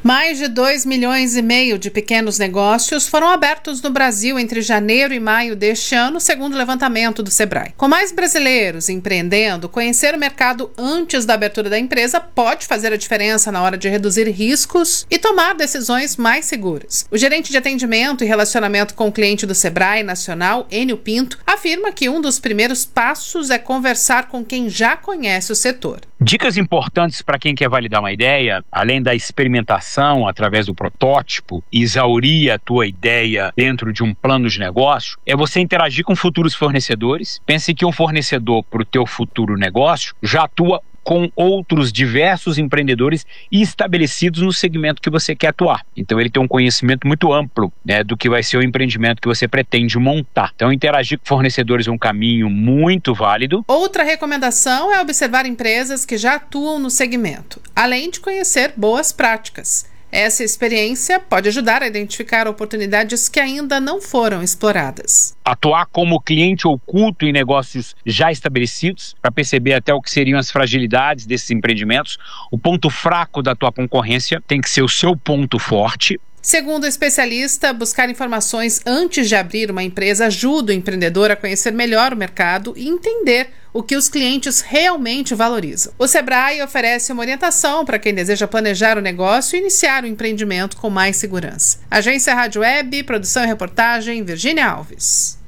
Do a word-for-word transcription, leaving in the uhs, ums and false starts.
Mais de dois milhões e meio de pequenos negócios foram abertos no Brasil entre janeiro e maio deste ano, segundo o levantamento do Sebrae. Com mais brasileiros empreendendo, conhecer o mercado antes da abertura da empresa pode fazer a diferença na hora de reduzir riscos e tomar decisões mais seguras. O gerente de atendimento e relacionamento com o cliente do Sebrae Nacional, Enio Pinto, afirma que um dos primeiros passos é conversar com quem já conhece o setor. Dicas importantes para quem quer validar uma ideia, além da experimentação através do protótipo e exaurir a tua ideia dentro de um plano de negócio, é você interagir com futuros fornecedores. Pense que um fornecedor para o teu futuro negócio já atua com outros diversos empreendedores estabelecidos no segmento que você quer atuar. Então ele tem um conhecimento muito amplo, né, do que vai ser o empreendimento que você pretende montar. Então interagir com fornecedores é um caminho muito válido. Outra recomendação é observar empresas que já atuam no segmento, além de conhecer boas práticas. Essa experiência pode ajudar a identificar oportunidades que ainda não foram exploradas. Atuar como cliente oculto em negócios já estabelecidos, para perceber até o que seriam as fragilidades desses empreendimentos. O ponto fraco da tua concorrência tem que ser o seu ponto forte. Segundo o especialista, buscar informações antes de abrir uma empresa ajuda o empreendedor a conhecer melhor o mercado e entender o que os clientes realmente valorizam. O Sebrae oferece uma orientação para quem deseja planejar o negócio e iniciar o empreendimento com mais segurança. Agência Rádio Web, produção e reportagem, Virgínia Alves.